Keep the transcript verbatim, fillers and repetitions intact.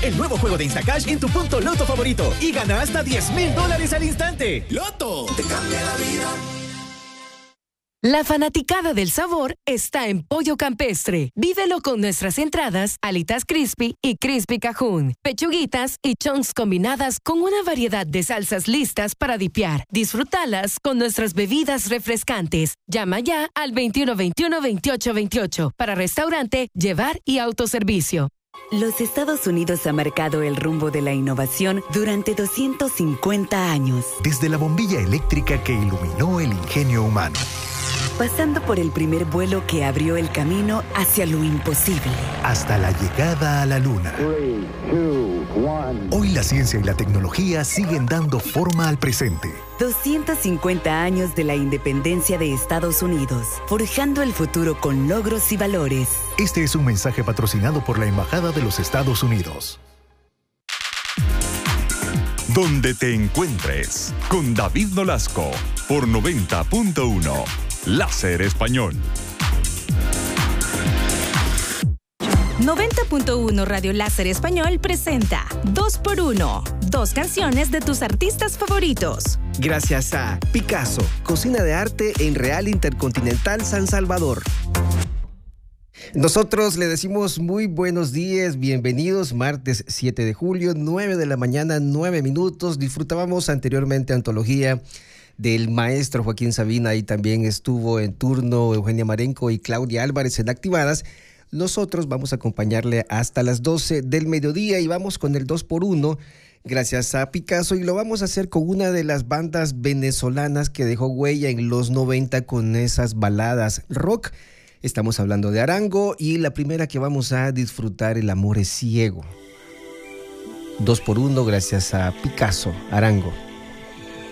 el nuevo juego de Instacash en tu punto Loto favorito y gana hasta diez mil dólares al instante. ¡Loto! ¡Te cambia la vida! La fanaticada del sabor está en Pollo Campestre. Vívelo con nuestras entradas, alitas crispy y crispy cajún, pechuguitas y chunks combinadas con una variedad de salsas listas para dipear. Disfrútalas con nuestras bebidas refrescantes. Llama ya al veintiuno veintiuno veintiocho veintiocho para restaurante, llevar y autoservicio. Los Estados Unidos ha marcado el rumbo de la innovación durante doscientos cincuenta años. Desde la bombilla eléctrica que iluminó el ingenio humano, pasando por el primer vuelo que abrió el camino hacia lo imposible, hasta la llegada a la Luna. Three, two, one. Hoy la ciencia y la tecnología siguen dando forma al presente. doscientos cincuenta años de la independencia de Estados Unidos, forjando el futuro con logros y valores. Este es un mensaje patrocinado por la Embajada de los Estados Unidos. Donde te encuentres, con David Nolasco, por noventa punto uno. Láser Español. noventa punto uno Radio Láser Español presenta dos por uno. Dos canciones de tus artistas favoritos. Gracias a Picasso, cocina de arte en Real Intercontinental San Salvador. Nosotros le decimos muy buenos días, bienvenidos, martes siete de julio, nueve de la mañana, nueve minutos. Disfrutábamos anteriormente antología del maestro Joaquín Sabina y también estuvo en turno Eugenia Marenco y Claudia Álvarez en Activadas. Nosotros vamos a acompañarle hasta las doce del mediodía y vamos con el dos por uno gracias a Picasso, y lo vamos a hacer con una de las bandas venezolanas que dejó huella en los noventa con esas baladas rock. Estamos hablando de Arango y la primera que vamos a disfrutar, El amor es ciego. dos por uno gracias a Picasso, Arango.